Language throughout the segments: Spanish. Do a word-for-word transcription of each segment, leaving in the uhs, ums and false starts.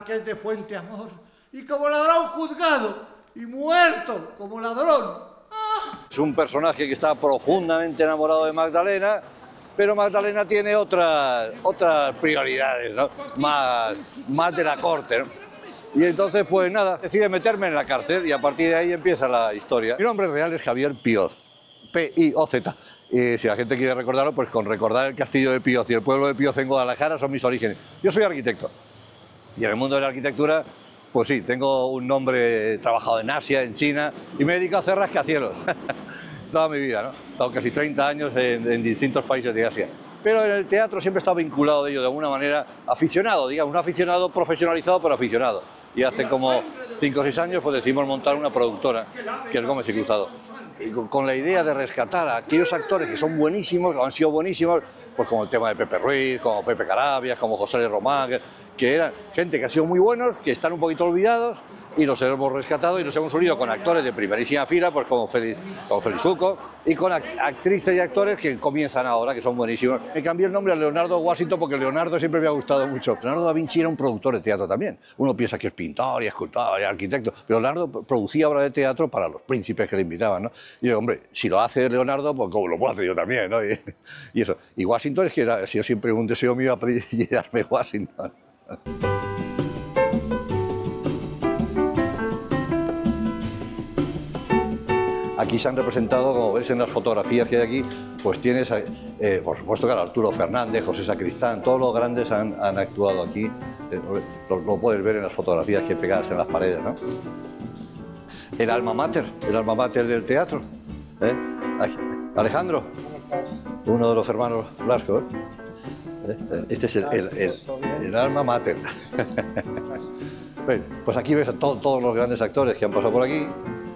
que es de Fuente Amor, y como ladrón juzgado, y muerto como ladrón. Es un personaje que está profundamente enamorado de Magdalena, pero Magdalena tiene otras, otras prioridades, ¿no? Más, más de la corte, ¿no? Y entonces, pues nada, decide meterme en la cárcel y a partir de ahí empieza la historia. Mi nombre real es Javier Píoz, P I O Z. Y si la gente quiere recordarlo, pues con recordar el castillo de Píoz y el pueblo de Píoz en Guadalajara son mis orígenes. Yo soy arquitecto y en el mundo de la arquitectura, pues sí, tengo un nombre, he trabajado en Asia, en China y me he dedicado a hacer rascacielos toda mi vida, ¿no? He estado casi treinta años en, en distintos países de Asia. Pero en el teatro siempre he estado vinculado de ello de alguna manera, aficionado, digamos, un aficionado profesionalizado, pero aficionado. Y hace como cinco o seis años pues decidimos montar una productora, que es Gómez y Cruzado. Y con, con la idea de rescatar a aquellos actores que son buenísimos, o han sido buenísimos, pues como el tema de Pepe Ruiz, como Pepe Carabias, como José L. Román, que, que eran gente que ha sido muy buenos, que están un poquito olvidados, y los hemos rescatado y nos hemos unido con actores de primerísima fila, pues como Félix, como Félix Zucco, y con actrices y actores que comienzan ahora, que son buenísimos. Me cambié el nombre a Leonardo Washington porque Leonardo siempre me ha gustado mucho. Leonardo da Vinci era un productor de teatro también. Uno piensa que es pintor y escultor y arquitecto, pero Leonardo producía obras de teatro para los príncipes que le invitaban, ¿no? Y yo, hombre, si lo hace Leonardo, pues como lo puedo hacer yo también, ¿no? Y, y eso. Y Washington es que era, si yo siempre un deseo mío apellidarme Washington. Aquí se han representado, como ves en las fotografías que hay aquí, pues tienes, eh, por supuesto, que Arturo Fernández, José Sacristán, todos los grandes han, han actuado aquí. Eh, lo, lo puedes ver en las fotografías que hay pegadas en las paredes, ¿no? El alma mater, el alma mater del teatro. ¿Eh? Alejandro, ¿cómo estás? Uno de los hermanos Blasco, ¿eh? ¿Eh? Este es el, el, el, el alma mater. Bueno, pues aquí ves a to, todos los grandes actores que han pasado por aquí.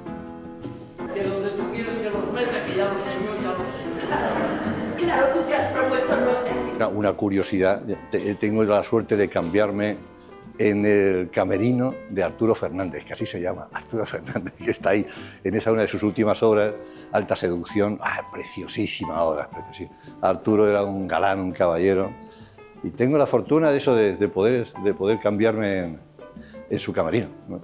Que donde tú quieres que los meta, que ya lo sé yo, ya lo sé. Claro, claro, tú te has propuesto, no sé si... Una, una curiosidad, tengo la suerte de cambiarme en el camerino de Arturo Fernández, que así se llama, Arturo Fernández, que está ahí en esa una de sus últimas obras, Alta Seducción, ah, preciosísima obra, preciosísima. Arturo era un galán, un caballero, y tengo la fortuna de eso, de, de, poder, de poder cambiarme en, en su camerino, ¿no?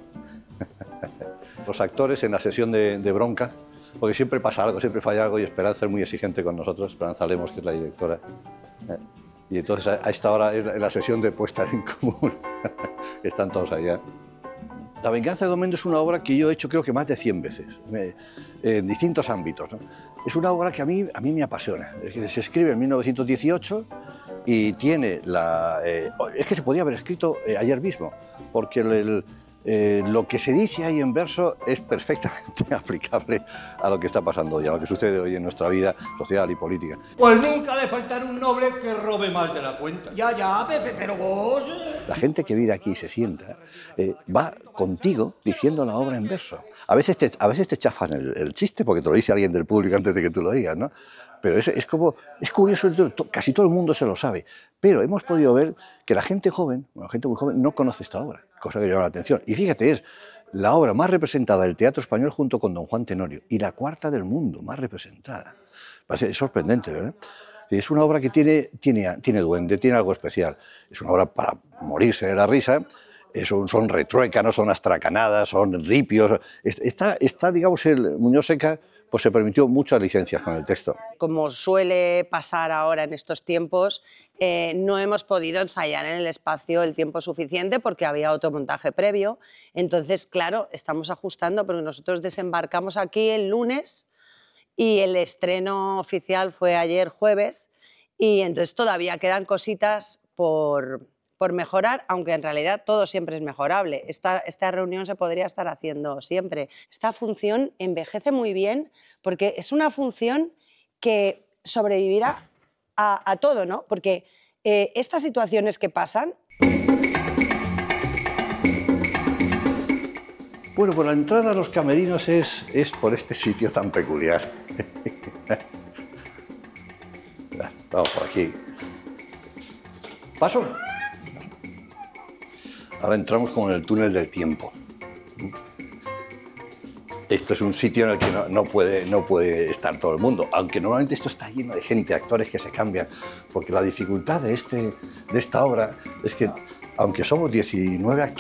Los actores en la sesión de, de bronca, porque siempre pasa algo, siempre falla algo, y Esperanza es muy exigente con nosotros, Esperanza Lemos, que es la directora. ¿eh? Y entonces a, a esta hora es la sesión de puesta en común, están todos allá. La Venganza de Don Mendo es una obra que yo he hecho creo que más de cien veces, me, en distintos ámbitos, ¿no? Es una obra que a mí, a mí me apasiona, es que se escribe en mil novecientos dieciocho y tiene la... Eh, es que se podía haber escrito eh, ayer mismo, porque el... el Eh, lo que se dice ahí en verso es perfectamente aplicable a lo que está pasando hoy, a lo que sucede hoy en nuestra vida social y política. Pues nunca le faltará un noble que robe más de la cuenta. Ya, ya, Pepe, pero vos... La gente que vive aquí y se sienta, eh, va contigo diciendo la obra en verso. A veces te, a veces te chafan el, el chiste porque te lo dice alguien del público antes de que tú lo digas, ¿no? Pero es, es como, es curioso, casi todo el mundo se lo sabe. Pero hemos podido ver que la gente joven, la gente muy joven, no conoce esta obra, cosa que llama la atención. Y fíjate, es la obra más representada del teatro español junto con Don Juan Tenorio, y la cuarta del mundo más representada. Es sorprendente, ¿verdad? Es una obra que tiene, tiene, tiene duende, tiene algo especial. Es una obra para morirse de la risa. Son, son retruécanos, son astracanadas, son ripios. Está, está digamos, el Muñoz Seca pues se permitió muchas licencias con el texto. Como suele pasar ahora en estos tiempos, eh, no hemos podido ensayar en el espacio el tiempo suficiente porque había otro montaje previo. Entonces, claro, estamos ajustando porque nosotros desembarcamos aquí el lunes y el estreno oficial fue ayer jueves, y entonces todavía quedan cositas por... por mejorar, aunque en realidad todo siempre es mejorable. Esta, esta reunión se podría estar haciendo siempre. Esta función envejece muy bien porque es una función que sobrevivirá a, a todo, ¿no? Porque eh, estas situaciones que pasan... Bueno, pues la entrada a los camerinos es, es por este sitio tan peculiar. Vamos por aquí. ¿Paso? Ahora entramos como en el túnel del tiempo. Esto es un sitio en el que no, no, puede, no puede estar todo el mundo, aunque normalmente esto está lleno de gente, actores que se cambian, porque la dificultad de, este, de esta obra es que, aunque somos diecinueve actores,